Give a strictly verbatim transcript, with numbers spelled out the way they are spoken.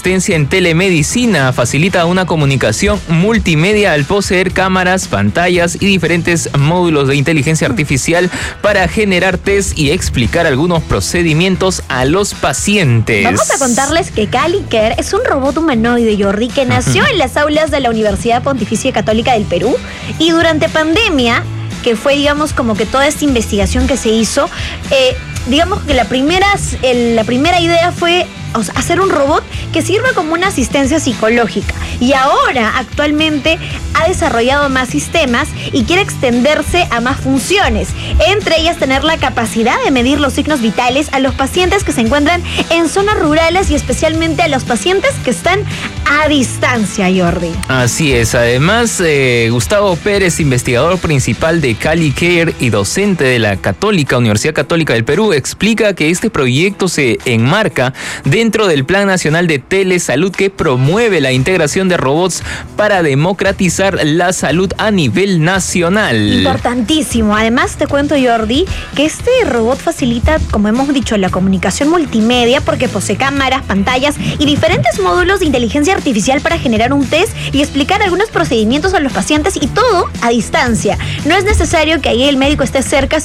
asistencia en telemedicina. Facilita una comunicación multimedia al poseer cámaras, pantallas y diferentes módulos de inteligencia artificial para generar test y explicar algunos procedimientos a los pacientes. Vamos a contarles que CaliCare es un robot humanoide, Jordi, que nació en las aulas de la Universidad Pontificia Católica del Perú y durante pandemia, que fue, digamos, como que toda esta investigación que se hizo, eh, digamos que la primera, el, la primera idea fue o sea, hacer un robot que sirva como una asistencia psicológica. Y ahora, actualmente, ha desarrollado más sistemas y quiere extenderse a más funciones. Entre ellas, tener la capacidad de medir los signos vitales a los pacientes que se encuentran en zonas rurales y especialmente a los pacientes que están a distancia, Jordi. Así es. Además, eh, Gustavo Pérez, investigador principal de CaliCare y docente de la Católica, Universidad Católica del Perú, explica que este proyecto se enmarca dentro del Plan Nacional de Telesalud que promueve la integración de robots para democratizar la salud a nivel nacional. Importantísimo. Además, te cuento, Jordi, que este robot facilita, como hemos dicho, la comunicación multimedia porque posee cámaras, pantallas y diferentes módulos de inteligencia artificial para generar un test y explicar algunos procedimientos a los pacientes y todo a distancia. No es necesario que ahí el médico esté cerca,